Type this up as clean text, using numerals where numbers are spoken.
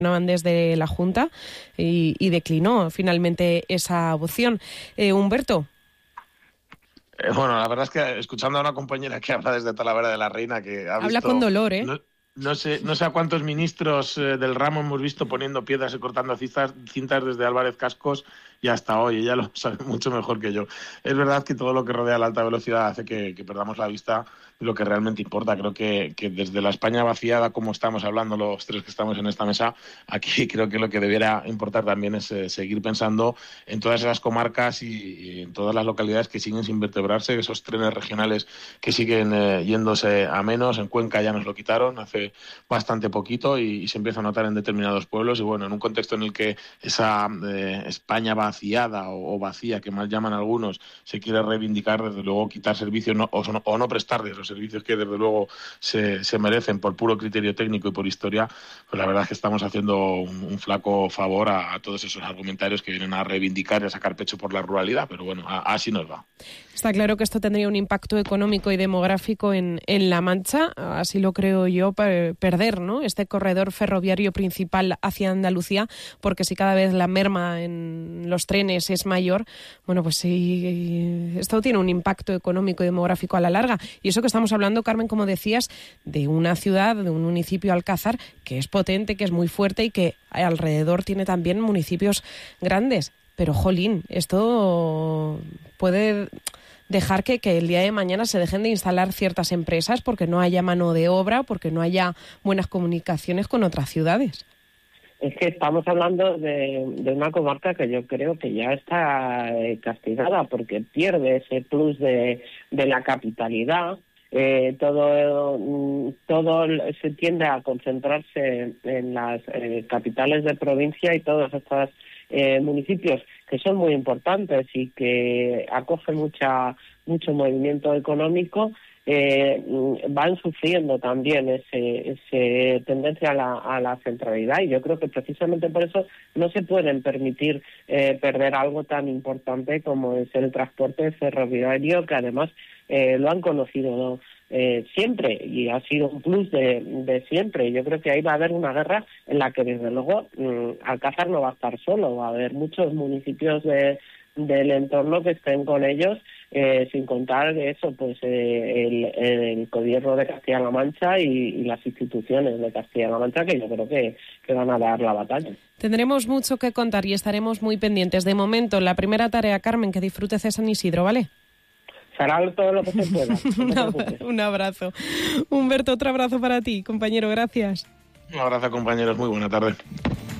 desde la Junta y declinó finalmente esa opción. Humberto. Bueno, la verdad es que escuchando a una compañera que habla desde Talavera de la Reina, que ha Habla visto, con dolor, no sé a cuántos ministros del ramo hemos visto poniendo piedras y cortando cintas desde Álvarez Cascos y hasta hoy. Ella lo sabe mucho mejor que yo. Es verdad que todo lo que rodea la alta velocidad hace que perdamos la vista de lo que realmente importa. Creo que desde la España vaciada, como estamos hablando los tres que estamos en esta mesa, aquí creo que lo que debiera importar también es seguir pensando en todas esas comarcas y en todas las localidades que siguen sin vertebrarse, esos trenes regionales que siguen yéndose a menos. En Cuenca ya nos lo quitaron hace bastante poquito y se empieza a notar en determinados pueblos. Y bueno, en un contexto en el que esa España vaciada o vacía, que mal llaman algunos, se quiere reivindicar, desde luego quitar servicios o no prestarles los servicios que desde luego se merecen por puro criterio técnico y por historia, pues la verdad es que estamos haciendo un flaco favor a todos esos argumentarios que vienen a reivindicar y a sacar pecho por la ruralidad, pero bueno, así nos va. Está claro que esto tendría un impacto económico y demográfico en La Mancha, así lo creo yo, perder, ¿no?, este corredor ferroviario principal hacia Andalucía, porque si cada vez la merma en los trenes es mayor, bueno, pues sí, esto tiene un impacto económico y demográfico a la larga. Y eso que estamos hablando, Carmen, como decías, de una ciudad, de un municipio, Alcázar, que es potente, que es muy fuerte y que alrededor tiene también municipios grandes. Pero, jolín, esto puede dejar que el día de mañana se dejen de instalar ciertas empresas porque no haya mano de obra, porque no haya buenas comunicaciones con otras ciudades. Es que estamos hablando de una comarca que yo creo que ya está castigada porque pierde ese plus de la capitalidad. Todo se tiende a concentrarse en las capitales de provincia y todos estos municipios que son muy importantes y que acogen mucho movimiento económico, van sufriendo también ese tendencia a la centralidad, y yo creo que precisamente por eso no se pueden permitir perder algo tan importante como es el transporte ferroviario, que además lo han conocido siempre y ha sido un plus de siempre. Yo creo que ahí va a haber una guerra en la que desde luego Alcázar no va a estar solo, va a haber muchos municipios del entorno que estén con ellos, sin contar eso, pues el gobierno de Castilla-La Mancha y las instituciones de Castilla-La Mancha, que yo creo que van a dar la batalla. Tendremos mucho que contar y estaremos muy pendientes. De momento, la primera tarea, Carmen, que disfrutes de San Isidro, ¿vale? Será todo lo que se pueda. Un abrazo. Humberto, otro abrazo para ti, compañero, gracias. Un abrazo, compañeros, muy buena tarde.